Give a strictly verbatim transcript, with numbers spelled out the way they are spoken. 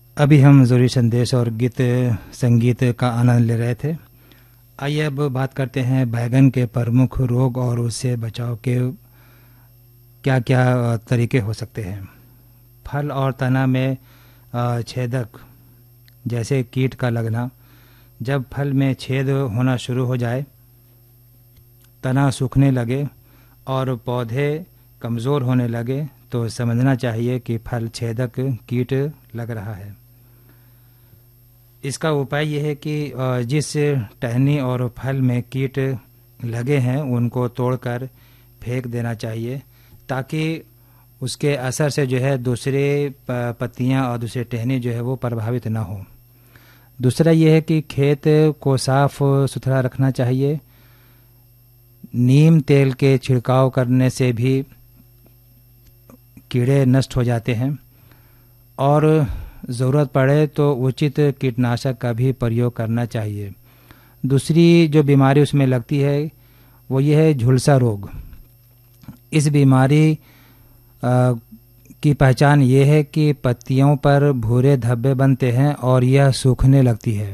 अभी हम ज़रूरी संदेश और गीत संगीत का आनंद ले रहे थे। आइए अब बात करते हैं बैगन के प्रमुख रोग और उससे बचाव के क्या क्या तरीके हो सकते हैं। फल और तना में अ, छेदक जैसे कीट का लगना। जब फल में छेद होना शुरू हो जाए, तना सूखने लगे और पौधे कमज़ोर होने लगे तो समझना चाहिए कि फल छेदक कीट लग रहा है। इसका उपाय यह है कि अ, जिस टहनी और फल में कीट लगे हैं उनको तोड़कर फेंक देना चाहिए, ताकि उसके असर से जो है दूसरे प- पत्तियां और दूसरे टहनी जो है वो प्रभावित ना हो। दूसरा यह है कि खेत को साफ सुथरा रखना चाहिए। नीम तेल के छिड़काव करने से भी कीड़े नष्ट हो जाते हैं और ज़रूरत पड़े तो उचित कीटनाशक का भी प्रयोग करना चाहिए। दूसरी जो बीमारी उसमें लगती है वो ये है झुलसा रोग। इस बीमारी अ, की पहचान ये है कि पत्तियों पर भूरे धब्बे बनते हैं और यह सूखने लगती है।